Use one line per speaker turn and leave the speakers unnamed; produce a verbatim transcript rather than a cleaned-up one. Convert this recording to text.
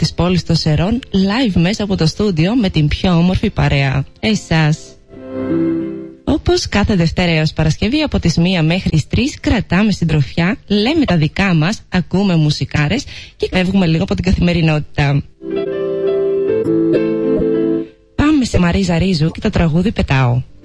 της πόλης των Σερών, live μέσα από το στούντιο με την πιο όμορφη παρέα, εσάς. Όπως κάθε Δευτέρα έως Παρασκευή από τις μία μέχρι τις τρεις κρατάμε συντροφιά, λέμε τα δικά μας, ακούμε μουσικάρες και φεύγουμε λίγο από την καθημερινότητα. Πάμε σε Μαρίζα Ρίζου και το τραγούδι «Πετάω».